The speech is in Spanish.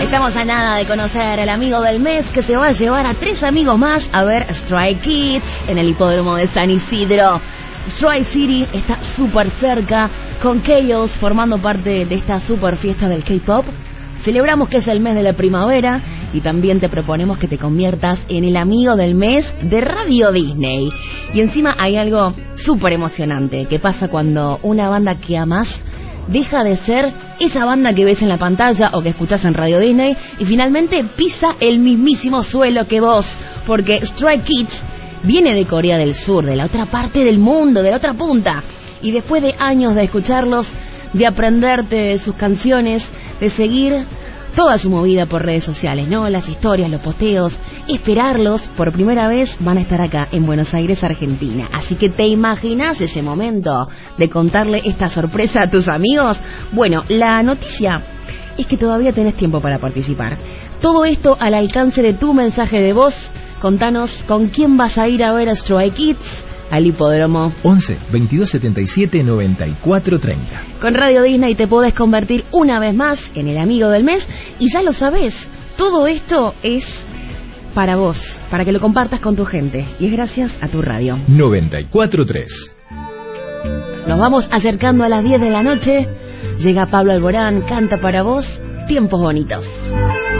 Estamos a nada de conocer al amigo del mes que se va a llevar a 3 amigos más a ver Stray Kids en el hipódromo de San Isidro. Stray City está súper cerca, con Chaos formando parte de esta super fiesta del K-pop. Celebramos que es el mes de la primavera y también te proponemos que te conviertas en el amigo del mes de Radio Disney. Y encima hay algo súper emocionante que pasa cuando una banda que amás deja de ser esa banda que ves en la pantalla o que escuchás en Radio Disney y finalmente pisa el mismísimo suelo que vos, porque Stray Kids viene de Corea del Sur, de la otra parte del mundo, de la otra punta, y después de años de escucharlos, de aprenderte sus canciones, de seguir toda su movida por redes sociales, ¿no? Las historias, los posteos, esperarlos por primera vez, van a estar acá en Buenos Aires, Argentina. Así que ¿te imaginás ese momento de contarle esta sorpresa a tus amigos? Bueno, la noticia es que todavía tenés tiempo para participar. Todo esto al alcance de tu mensaje de voz. Contanos con quién vas a ir a ver a Stray Kids al hipódromo. 11 22 77 94 30. Con Radio Disney te podés convertir una vez más en el amigo del mes y ya lo sabés, todo esto es para vos, para que lo compartas con tu gente y es gracias a tu radio. 94.3. Nos vamos acercando a las 10 de la noche, llega Pablo Alborán, canta para vos, Tiempos Bonitos.